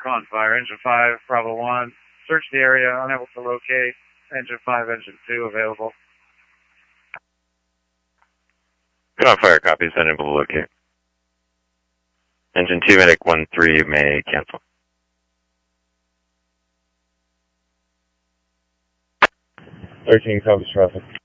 On fire. Engine 5, Bravo 1. Search the area, unable to locate. Engine 5, Engine 2 available. On fire, copies, unable to locate. Engine 2, medic 1-3 may cancel. 13 copies traffic.